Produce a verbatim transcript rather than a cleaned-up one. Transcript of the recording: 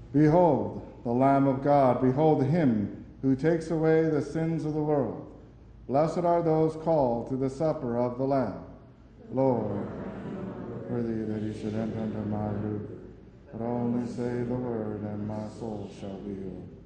Behold, the Lamb of God. Behold him who takes away the sins of the world. Blessed are those called to the supper of the Lamb. Lord, worthy that he should enter under my roof, but only say the word, and my soul shall be healed.